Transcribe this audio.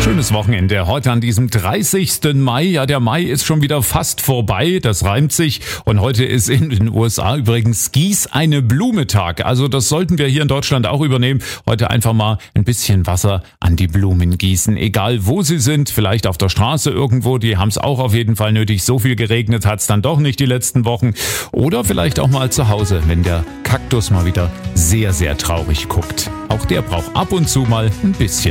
Schönes Wochenende. Heute an diesem 30. Mai. Ja, der Mai ist schon wieder fast vorbei. Das reimt sich. Und heute ist in den USA übrigens Gieß eine Blume Tag. Also das sollten wir hier in Deutschland auch übernehmen. Heute einfach mal ein bisschen Wasser an die Blumen gießen. Egal wo sie sind, vielleicht auf der Straße irgendwo. Die haben es auch auf jeden Fall nötig. So viel geregnet hat es dann doch nicht die letzten Wochen. Oder vielleicht auch mal zu Hause, wenn der Kaktus mal wieder sehr, sehr traurig guckt. Auch der braucht ab und zu mal ein bisschen